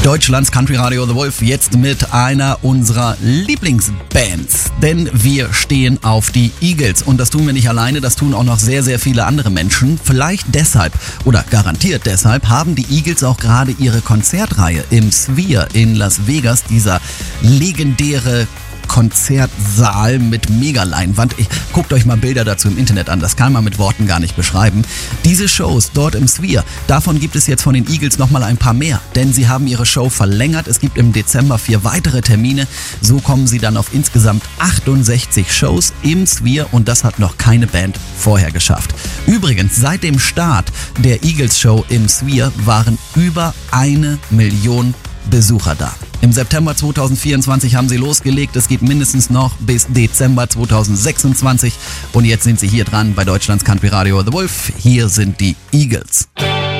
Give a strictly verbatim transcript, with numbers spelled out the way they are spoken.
Deutschlands Country Radio The Wolf jetzt mit einer unserer Lieblingsbands, denn wir stehen auf die Eagles und das tun wir nicht alleine, das tun auch noch sehr, sehr viele andere Menschen. Vielleicht deshalb oder garantiert deshalb haben die Eagles auch gerade ihre Konzertreihe im Sphere in Las Vegas, dieser legendäre Konzertsaal mit Megaleinwand. Ich, guckt euch mal Bilder dazu im Internet an, das kann man mit Worten gar nicht beschreiben. Diese Shows dort im Sphere, davon gibt es jetzt von den Eagles nochmal ein paar mehr, denn sie haben ihre Show verlängert. Es gibt im Dezember vier weitere Termine. So kommen sie dann auf insgesamt achtundsechzig Shows im Sphere und das hat noch keine Band vorher geschafft. Übrigens, seit dem Start der Eagles Show im Sphere waren über eine Million Besucher da. Im September zweitausendvierundzwanzig haben sie losgelegt. Es geht mindestens noch bis Dezember zweitausendsechsundzwanzig. Und jetzt sind sie hier dran bei Deutschlands Country Radio The Wolf. Hier sind die Eagles.